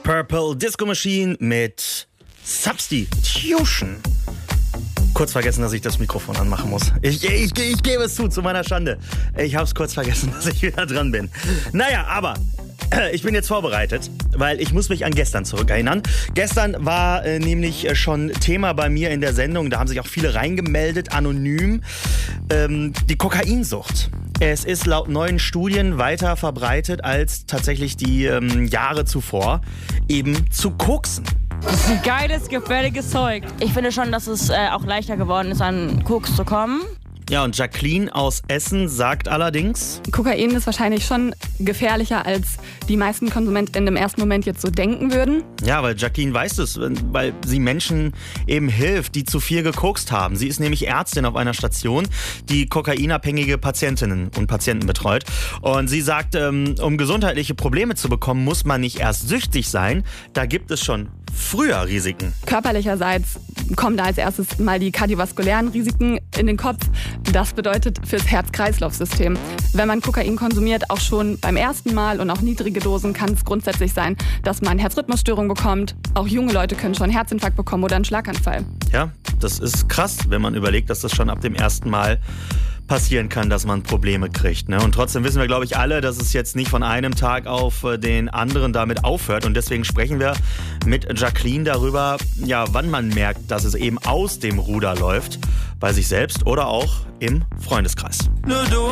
Purple Disco Machine mit Substitution. Kurz vergessen, dass ich das Mikrofon anmachen muss. Ich gebe es zu meiner Schande. Ich habe es kurz vergessen, dass ich wieder dran bin. Naja, aber ich bin jetzt vorbereitet, weil ich muss mich an gestern zurückerinnern. Gestern war nämlich schon Thema bei mir in der Sendung, da haben sich auch viele reingemeldet, anonym, die Kokainsucht. Es ist laut neuen Studien weiter verbreitet als tatsächlich die Jahre zuvor, eben zu koksen. Das ist ein geiles, gefährliches Zeug. Ich finde schon, dass es auch leichter geworden ist, an Koks zu kommen. Ja, und Jacqueline aus Essen sagt allerdings: Kokain ist wahrscheinlich schon gefährlicher, als die meisten KonsumentInnen im ersten Moment jetzt so denken würden. Ja, weil Jacqueline weiß es, weil sie Menschen eben hilft, die zu viel gekokst haben. Sie ist nämlich Ärztin auf einer Station, die kokainabhängige Patientinnen und Patienten betreut. Und sie sagt, um gesundheitliche Probleme zu bekommen, muss man nicht erst süchtig sein. Da gibt es schon früher Risiken. Körperlicherseits kommen da als erstes mal die kardiovaskulären Risiken in den Kopf. Das bedeutet fürs Herz-Kreislauf-System. Wenn man Kokain konsumiert, auch schon beim ersten Mal und auch niedrige Dosen, kann es grundsätzlich sein, dass man Herzrhythmusstörungen bekommt. Auch junge Leute können schon einen Herzinfarkt bekommen oder einen Schlaganfall. Ja, das ist krass, wenn man überlegt, dass das schon ab dem ersten Mal passieren kann, dass man Probleme kriegt. Ne? Und trotzdem wissen wir, glaube ich, alle, dass es jetzt nicht von einem Tag auf den anderen damit aufhört. Und deswegen sprechen wir mit Jacqueline darüber, ja, wann man merkt, dass es eben aus dem Ruder läuft, bei sich selbst oder auch im Freundeskreis.